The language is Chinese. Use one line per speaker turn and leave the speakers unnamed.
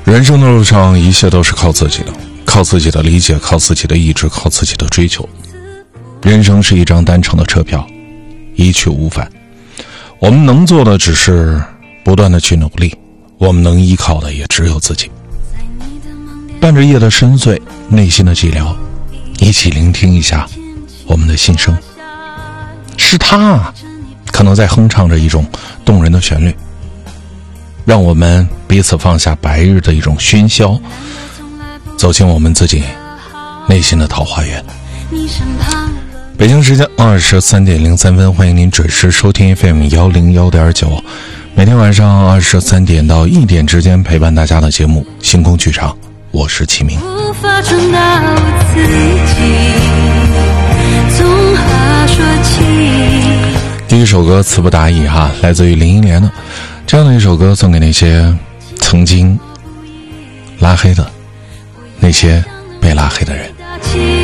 人生的路上，一切都是靠自己的，靠自己的理解，靠自己的意志，靠自己的追求。人生是一张单程的车票，一去无返。我们能做的只是不断的去努力，我们能依靠的也只有自己。伴着夜的深邃，内心的寂寥，一起聆听一下我们的心声。是他可能在哼唱着一种动人的旋律，让我们彼此放下白日的一种喧嚣，走进我们自己内心的桃花源。北京时间23:03，欢迎您准时收听 FM 101.9，每天晚上23点到1点之间陪伴大家的节目《星空剧场》，我是齐明。
无法传达我自己，从何说起？
第一首歌词不达意哈，来自于林忆莲的这样的一首歌，送给那些曾经拉黑的那些被拉黑的人。